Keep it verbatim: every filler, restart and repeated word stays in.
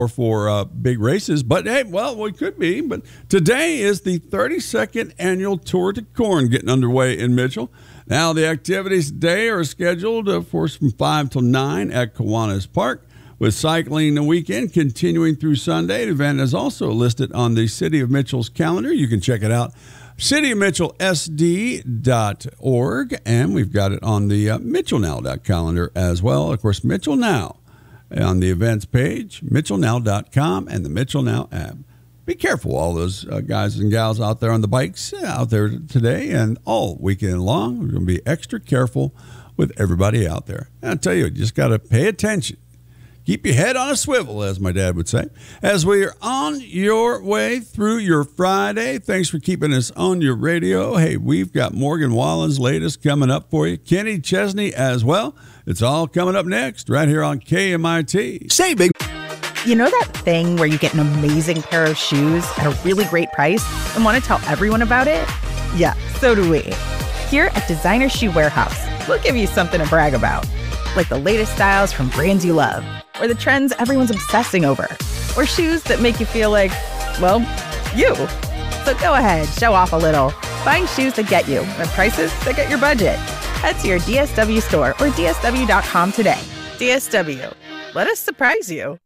or for uh, big races. But, hey, well, we could be. But today is the thirty-second annual Tour de Corn getting underway in Mitchell. Now, the activities today are scheduled uh, for from five till nine at Kiwanis Park, with cycling the weekend continuing through Sunday. The event is also listed on the City of Mitchell's calendar. You can check it out, city of mitchell s d dot org, and we've got it on the uh, mitchell now dot calendar as well. Of course, Mitchell Now on the events page, mitchell now dot com, and the Mitchell Now app. Be careful, all those uh, guys and gals out there on the bikes out there today and all weekend long. We're going to be extra careful with everybody out there. And I tell you, you just got to pay attention. Keep your head on a swivel, as my dad would say. As we are on your way through your Friday, thanks for keeping us on your radio. Hey, we've got Morgan Wallen's latest coming up for you. Kenny Chesney as well. It's all coming up next right here on K M I T. Say big. You know that thing where you get an amazing pair of shoes at a really great price and want to tell everyone about it? Yeah, so do we. Here at Designer Shoe Warehouse, we'll give you something to brag about, like the latest styles from brands you love, or the trends everyone's obsessing over, or shoes that make you feel like, well, you. So go ahead, show off a little. Find shoes that get you at prices that get your budget. Head to your D S W store or D S W dot com today. D S W, let us surprise you.